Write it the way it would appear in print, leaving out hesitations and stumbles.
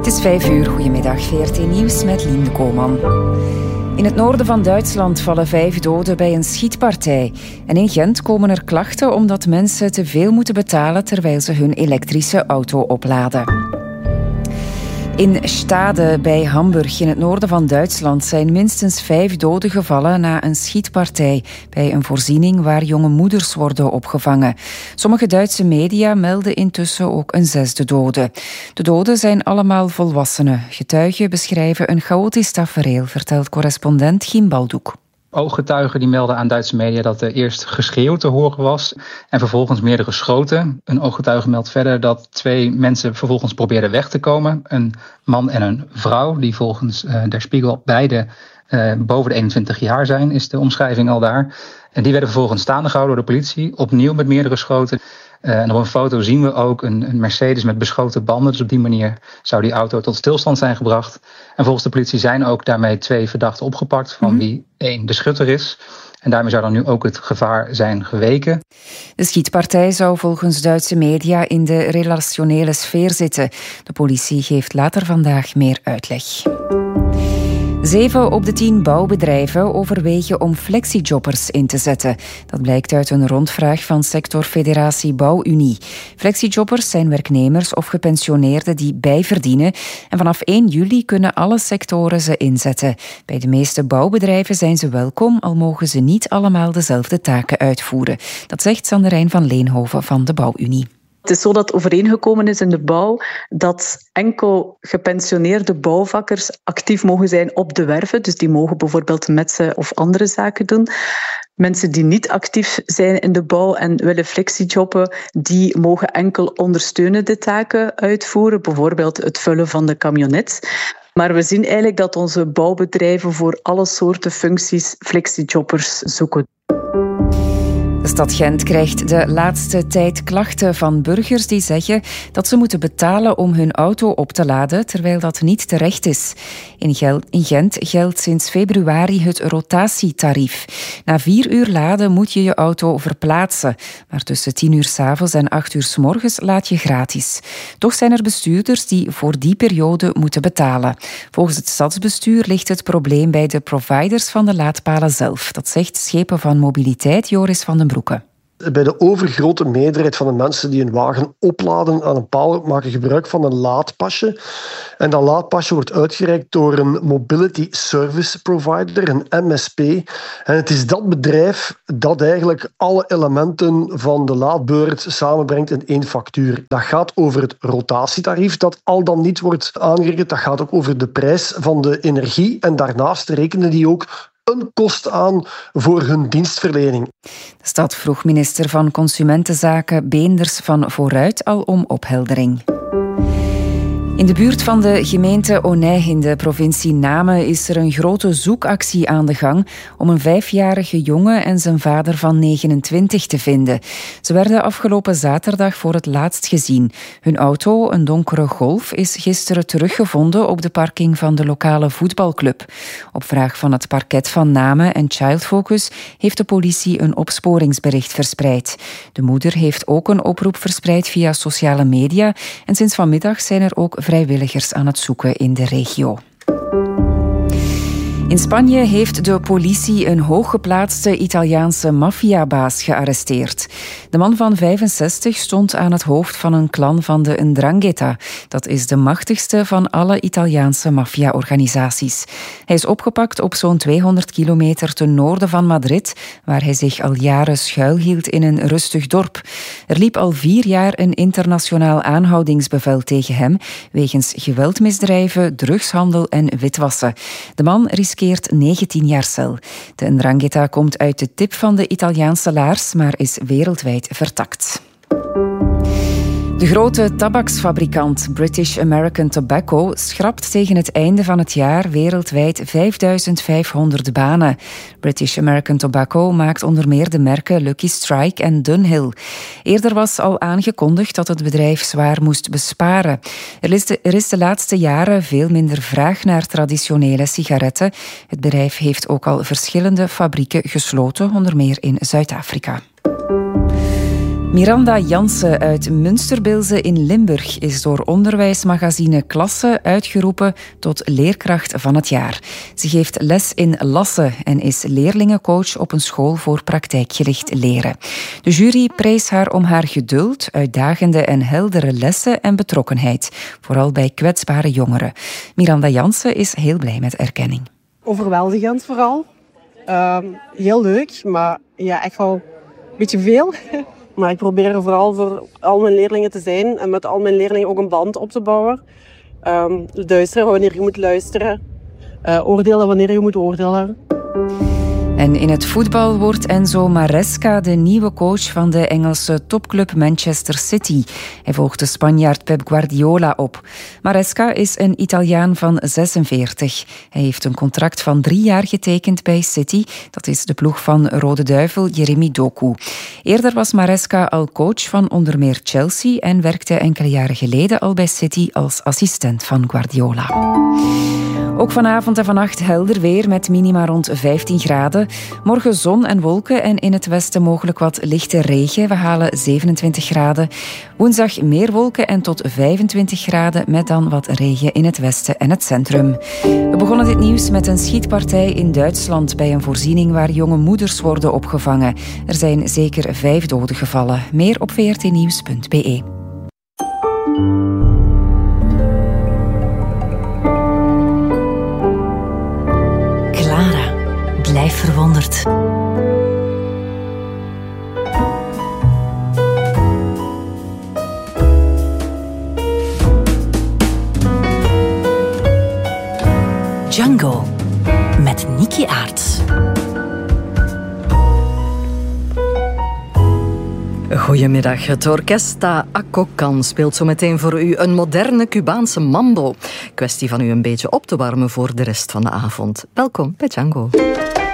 is 5 uur. Goedemiddag, VRT Nieuws met Lien de Koolman. In het noorden van Duitsland vallen 5 doden bij een schietpartij. En in Gent komen er klachten omdat mensen te veel moeten betalen terwijl ze hun elektrische auto opladen. In Stade bij Hamburg, in het noorden van Duitsland, zijn minstens 5 doden gevallen na een schietpartij bij een voorziening waar jonge moeders worden opgevangen. Sommige Duitse media melden intussen ook een 6e dode. De doden zijn allemaal volwassenen. Getuigen beschrijven een chaotisch tafereel, vertelt correspondent Giem Baldoek. Ooggetuigen die melden aan Duitse media dat er eerst geschreeuw te horen was en vervolgens meerdere schoten. Een ooggetuige meldt verder dat 2 mensen vervolgens probeerden weg te komen. Een man en een vrouw die volgens Der Spiegel beide boven de 21 jaar zijn, is de omschrijving al daar. En die werden vervolgens staande gehouden door de politie, opnieuw met meerdere schoten. En op een foto zien we ook een Mercedes met beschoten banden. Dus op die manier zou die auto tot stilstand zijn gebracht. En volgens de politie zijn ook daarmee 2 verdachten opgepakt, van wie 1 de schutter is. En daarmee zou dan nu ook het gevaar zijn geweken. De schietpartij zou volgens Duitse media in de relationele sfeer zitten. De politie geeft later vandaag meer uitleg. 7 op de 10 bouwbedrijven overwegen om flexijobbers in te zetten. Dat blijkt uit een rondvraag van sectorfederatie Bouwunie. Flexijobbers zijn werknemers of gepensioneerden die bijverdienen. En vanaf 1 juli kunnen alle sectoren ze inzetten. Bij de meeste bouwbedrijven zijn ze welkom, al mogen ze niet allemaal dezelfde taken uitvoeren. Dat zegt Sanderijn van Leenhoven van de Bouwunie. Het is zo dat overeengekomen is in de bouw dat enkel gepensioneerde bouwvakkers actief mogen zijn op de werven. Dus die mogen bijvoorbeeld metsen of andere zaken doen. Mensen die niet actief zijn in de bouw en willen flexijobben, die mogen enkel ondersteunende taken uitvoeren. Bijvoorbeeld het vullen van de camionet. Maar we zien eigenlijk dat onze bouwbedrijven voor alle soorten functies flexijobbers zoeken. De stad Gent krijgt de laatste tijd klachten van burgers die zeggen dat ze moeten betalen om hun auto op te laden, terwijl dat niet terecht is. In Gent geldt sinds februari het rotatietarief. Na 4 uur laden moet je je auto verplaatsen. Maar tussen 10 uur 's avonds en 8 uur 's morgens laat je gratis. Toch zijn er bestuurders die voor die periode moeten betalen. Volgens het stadsbestuur ligt het probleem bij de providers van de laadpalen zelf. Dat zegt Schepen van Mobiliteit Joris van den Broeke. Bij de overgrote meerderheid van de mensen die hun wagen opladen aan een paal maken gebruik van een laadpasje. En dat laadpasje wordt uitgereikt door een Mobility Service Provider, een MSP. En het is dat bedrijf dat eigenlijk alle elementen van de laadbeurt samenbrengt in 1 factuur. Dat gaat over het rotatietarief dat al dan niet wordt aangerekend. Dat gaat ook over de prijs van de energie. En daarnaast rekenen die ook een kost aan voor hun dienstverlening. De stad vroeg minister van Consumentenzaken Beenders van Vooruit al om opheldering. In de buurt van de gemeente Onij in de provincie Namen is er een grote zoekactie aan de gang om een 5-jarige jongen en zijn vader van 29 te vinden. Ze werden afgelopen zaterdag voor het laatst gezien. Hun auto, een donkere Golf, is gisteren teruggevonden op de parking van de lokale voetbalclub. Op vraag van het parket van Namen en Child Focus heeft de politie een opsporingsbericht verspreid. De moeder heeft ook een oproep verspreid via sociale media en sinds vanmiddag zijn er ook vrijwilligers aan het zoeken in de regio. In Spanje heeft de politie een hooggeplaatste Italiaanse maffiabaas gearresteerd. De man van 65 stond aan het hoofd van een clan van de 'Ndrangheta. Dat is de machtigste van alle Italiaanse maffia-organisaties. Hij is opgepakt op zo'n 200 kilometer ten noorden van Madrid, waar hij zich al jaren schuilhield in een rustig dorp. Er liep al 4 jaar een internationaal aanhoudingsbevel tegen hem, wegens geweldmisdrijven, drugshandel en witwassen. De man riskeert 19 jaar cel. De 'Ndrangheta komt uit de tip van de Italiaanse laars, maar is wereldwijd vertakt. De grote tabaksfabrikant British American Tobacco schrapt tegen het einde van het jaar wereldwijd 5.500 banen. British American Tobacco maakt onder meer de merken Lucky Strike en Dunhill. Eerder was al aangekondigd dat het bedrijf zwaar moest besparen. Er is de laatste jaren veel minder vraag naar traditionele sigaretten. Het bedrijf heeft ook al verschillende fabrieken gesloten, onder meer in Zuid-Afrika. Miranda Jansen uit Münsterbilze in Limburg is door onderwijsmagazine Klasse uitgeroepen tot leerkracht van het jaar. Ze geeft les in Lasse en is leerlingencoach op een school voor praktijkgericht leren. De jury prees haar om haar geduld, uitdagende en heldere lessen en betrokkenheid, vooral bij kwetsbare jongeren. Miranda Jansen is heel blij met erkenning. Overweldigend vooral. Heel leuk, maar ja, echt wel een beetje veel. Maar ik probeer er vooral voor al mijn leerlingen te zijn en met al mijn leerlingen ook een band op te bouwen. Luisteren wanneer je moet luisteren. Oordelen wanneer je moet oordelen. En in het voetbal wordt Enzo Maresca de nieuwe coach van de Engelse topclub Manchester City. Hij volgt de Spanjaard Pep Guardiola op. Maresca is een Italiaan van 46. Hij heeft een contract van 3 jaar getekend bij City. Dat is de ploeg van Rode Duivel Jeremy Doku. Eerder was Maresca al coach van onder meer Chelsea en werkte enkele jaren geleden al bij City als assistent van Guardiola. Ook vanavond en vannacht helder weer met minima rond 15 graden. Morgen zon en wolken en in het westen mogelijk wat lichte regen. We halen 27 graden. Woensdag meer wolken en tot 25 graden met dan wat regen in het westen en het centrum. We begonnen dit nieuws met een schietpartij in Duitsland bij een voorziening waar jonge moeders worden opgevangen. Er zijn zeker 5 doden gevallen. Meer op vrtnieuws.be. Blijf verwonderd. Django met Niki Aerts. Goedemiddag. Het Orquesta Acocan speelt zo meteen voor u een moderne Cubaanse mambo. Kwestie van u een beetje op te warmen voor de rest van de avond. Welkom bij Django.